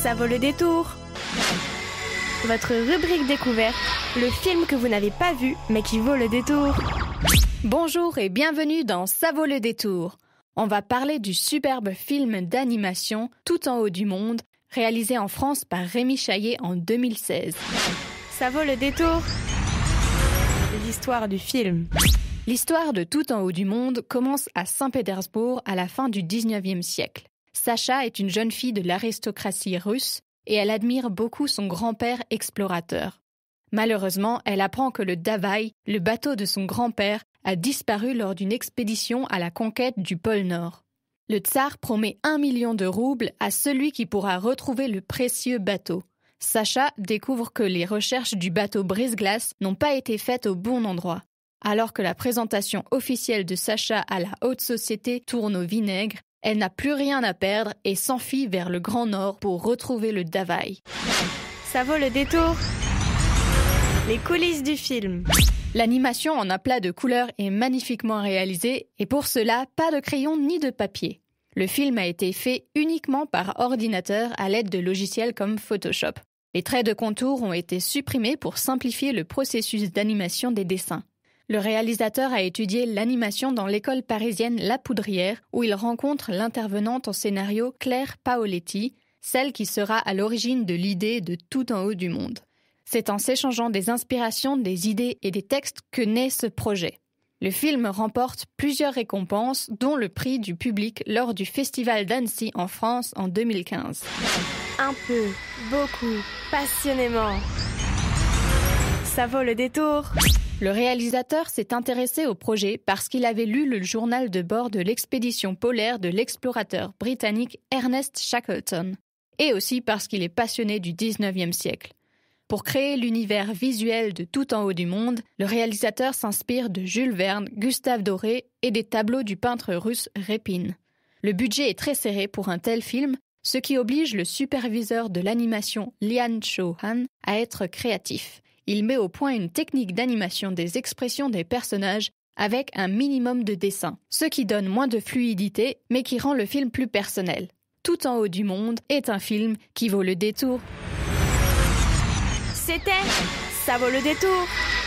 Ça vaut le détour. Votre rubrique découverte, le film que vous n'avez pas vu mais qui vaut le détour. Bonjour et bienvenue dans Ça vaut le détour. On va parler du superbe film d'animation Tout en haut du monde, réalisé en France par Rémi Chaillet en 2016. Ça vaut le détour. L'histoire du film. L'histoire de Tout en haut du monde commence à Saint-Pétersbourg à la fin du 19e siècle. Sacha est une jeune fille de l'aristocratie russe et elle admire beaucoup son grand-père explorateur. Malheureusement, elle apprend que le Davaï, le bateau de son grand-père, a disparu lors d'une expédition à la conquête du pôle Nord. Le tsar promet 1 million de roubles à celui qui pourra retrouver le précieux bateau. Sacha découvre que les recherches du bateau brise-glace n'ont pas été faites au bon endroit. Alors que la présentation officielle de Sacha à la haute société tourne au vinaigre, elle n'a plus rien à perdre et s'enfuit vers le Grand Nord pour retrouver le Davaï. Ça vaut le détour. Les coulisses du film. L'animation en aplat de couleurs est magnifiquement réalisée et pour cela, pas de crayon ni de papier. Le film a été fait uniquement par ordinateur à l'aide de logiciels comme Photoshop. Les traits de contour ont été supprimés pour simplifier le processus d'animation des dessins. Le réalisateur a étudié l'animation dans l'école parisienne La Poudrière, où il rencontre l'intervenante en scénario Claire Paoletti, celle qui sera à l'origine de l'idée de Tout en haut du monde. C'est en s'échangeant des inspirations, des idées et des textes que naît ce projet. Le film remporte plusieurs récompenses, dont le prix du public lors du Festival d'Annecy en France en 2015. Un peu, beaucoup, passionnément. Ça vaut le détour. Le réalisateur s'est intéressé au projet parce qu'il avait lu le journal de bord de l'expédition polaire de l'explorateur britannique Ernest Shackleton, et aussi parce qu'il est passionné du 19e siècle. Pour créer l'univers visuel de Tout en haut du monde, le réalisateur s'inspire de Jules Verne, Gustave Doré et des tableaux du peintre russe Repin. Le budget est très serré pour un tel film, ce qui oblige le superviseur de l'animation Lian Cho-han à être créatif. Il met au point une technique d'animation des expressions des personnages avec un minimum de dessin, ce qui donne moins de fluidité mais qui rend le film plus personnel. Tout en haut du monde est un film qui vaut le détour. C'était Ça vaut le détour.